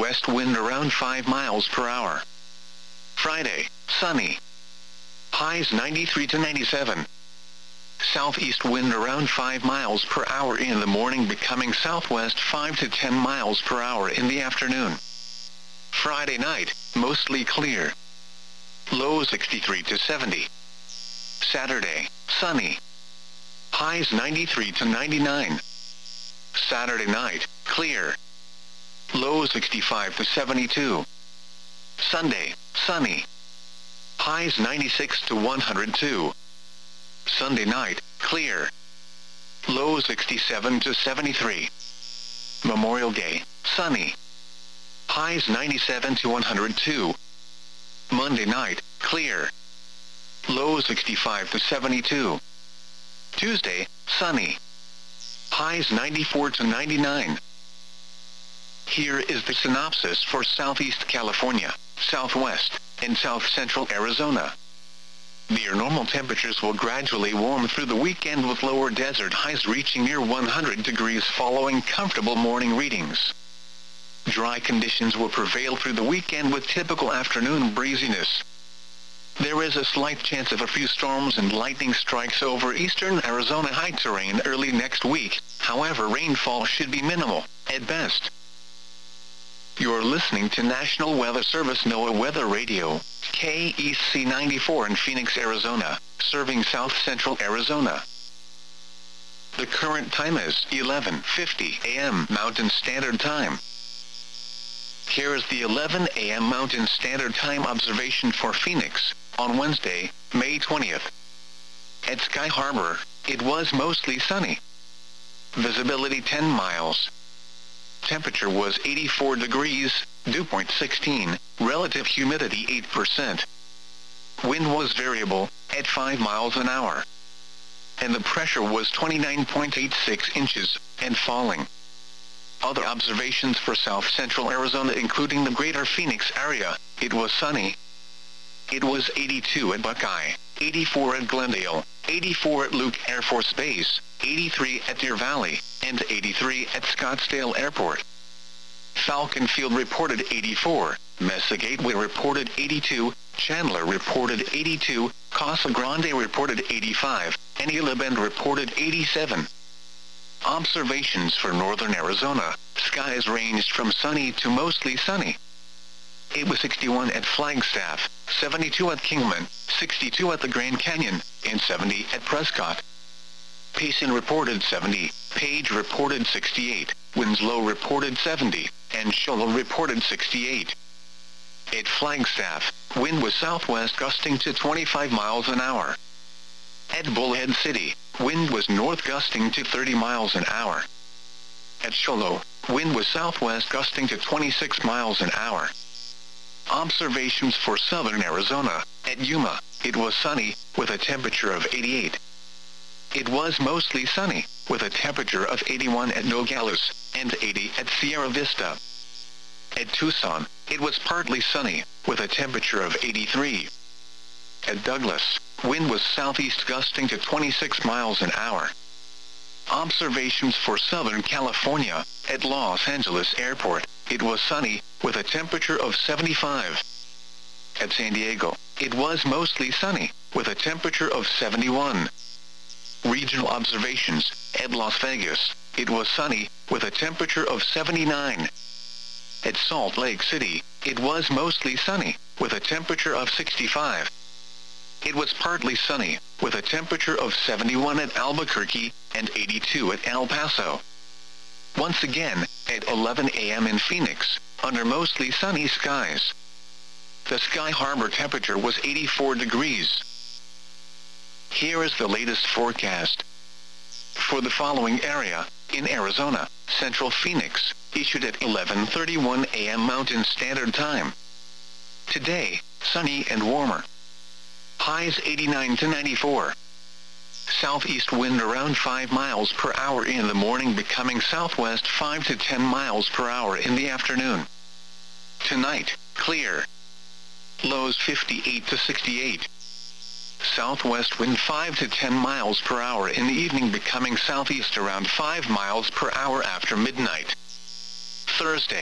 west wind around 5 miles per hour. Friday, sunny. Highs 93 to 97. Southeast wind around 5 miles per hour in the morning, becoming southwest 5 to 10 miles per hour in the afternoon. Friday night, mostly clear. Low 63 to 70. Saturday, sunny. Highs 93 to 99. Saturday night, clear. Low 65 to 72. Sunday, sunny. Highs 96 to 102. Sunday night, clear. Low 67 to 73. Memorial Day, sunny. Highs 97 to 102. Monday night, clear. Low 65 to 72. Tuesday, sunny. Highs 94 to 99. Here is the synopsis for Southeast California, Southwest, and South Central Arizona. Near normal temperatures will gradually warm through the weekend, with lower desert highs reaching near 100 degrees following comfortable morning readings. Dry conditions will prevail through the weekend with typical afternoon breeziness. There is a slight chance of a few storms and lightning strikes over eastern Arizona high terrain early next week. However, rainfall should be minimal, at best. You're listening to National Weather Service NOAA Weather Radio, KEC 94 in Phoenix, Arizona, serving South Central Arizona. The current time is 11:50 a.m. Mountain Standard Time. Here is the 11 a.m. Mountain Standard Time observation for Phoenix, on Wednesday, May 20th. At Sky Harbor, it was mostly sunny. Visibility 10 miles. Temperature was 84 degrees, dew point 16, relative humidity 8%. Wind was variable, at 5 miles an hour. And the pressure was 29.86 inches, and falling. Other observations for South Central Arizona, including the greater Phoenix area, it was sunny. It was 82 at Buckeye, 84 at Glendale, 84 at Luke Air Force Base, 83 at Deer Valley, and 83 at Scottsdale Airport. Falcon Field reported 84, Mesa Gateway reported 82, Chandler reported 82, Casa Grande reported 85, and Isla Bend reported 87. Observations for northern Arizona, skies ranged from sunny to mostly sunny. It was 61 at Flagstaff, 72 at Kingman, 62 at the Grand Canyon, and 70 at Prescott. Payson reported 70, Page reported 68, Winslow reported 70, and Shoal reported 68. At Flagstaff, wind was southwest gusting to 25 miles an hour. At Bullhead City, wind was north gusting to 30 miles an hour. At Shoal, wind was southwest gusting to 26 miles an hour. Observations for southern Arizona, at Yuma, it was sunny, with a temperature of 88. It was mostly sunny, with a temperature of 81 at Nogales, and 80 at Sierra Vista. At Tucson, it was partly sunny, with a temperature of 83. At Douglas, wind was southeast gusting to 26 miles an hour. Observations for Southern California, at Los Angeles Airport, it was sunny, with a temperature of 75. At San Diego, it was mostly sunny, with a temperature of 71. Regional observations, at Las Vegas, it was sunny, with a temperature of 79. At Salt Lake City, it was mostly sunny, with a temperature of 65. It was partly sunny, with a temperature of 71 at Albuquerque, and 82 at El Paso. Once again, at 11 a.m. in Phoenix, under mostly sunny skies. The Sky Harbor temperature was 84 degrees. Here is the latest forecast. For the following area, in Arizona, Central Phoenix, issued at 11:31 a.m. Mountain Standard Time. Today, sunny and warmer. Highs 89 to 94. Southeast wind around 5 miles per hour in the morning, becoming southwest 5 to 10 miles per hour in the afternoon. Tonight, clear. Lows 58 to 68. Southwest wind 5 to 10 miles per hour in the evening, becoming southeast around 5 miles per hour after midnight. Thursday.